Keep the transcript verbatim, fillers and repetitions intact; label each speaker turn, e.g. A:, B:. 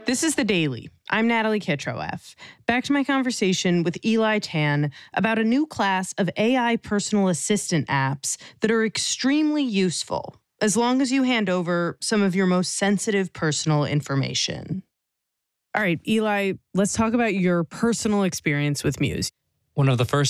A: This is The Daily. I'm Natalie Kitroeff. Back to my conversation with Eli Tan about a new class of A I personal assistant apps that are extremely useful as long as you hand over some of your most sensitive personal information. All right, Eli, let's talk about your personal experience with Muse.
B: One of the first